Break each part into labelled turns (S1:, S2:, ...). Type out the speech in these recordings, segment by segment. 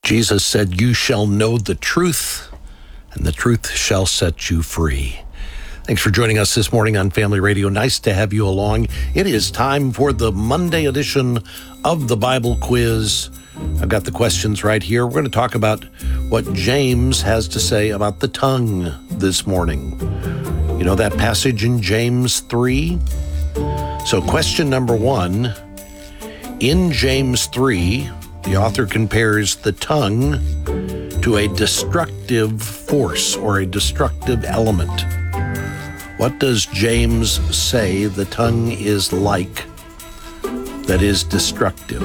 S1: Jesus said, "You shall know the truth, and the truth shall set you free." Thanks for joining us this morning on Family Radio. Nice to have you along. It is time for the Monday edition of the Bible Quiz. I've got the questions right here. We're going to talk about what James has to say about the tongue this morning. You know that passage in James 3? So question number 1, in James 3, the author compares the tongue to a destructive force or a destructive element. What does James say the tongue is like that is destructive?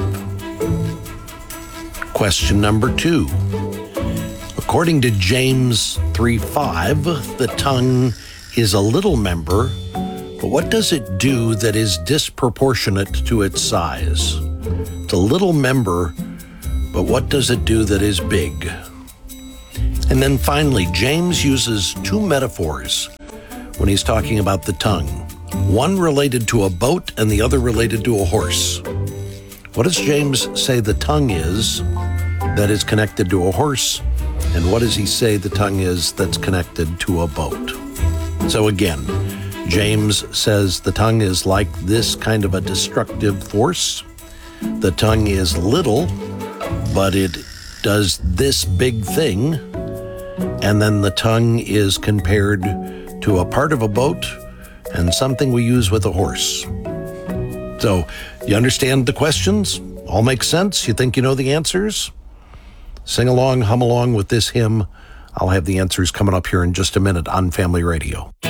S1: Question number 2. According to James 3:5, the tongue is a little member, but what does it do that is disproportionate to its size? It's a little member, but what does it do that is big? And then finally, James uses two metaphors when he's talking about the tongue. One related to a boat and the other related to a horse. What does James say the tongue is that is connected to a horse? And what does he say the tongue is that's connected to a boat? So again, James says the tongue is like this kind of a destructive force. The tongue is little, but it does this big thing. And then the tongue is compared to a part of a boat and something we use with a horse. So, you understand the questions? All makes sense? You think you know the answers? Sing along, hum along with this hymn. I'll have the answers coming up here in just a minute on Family Radio.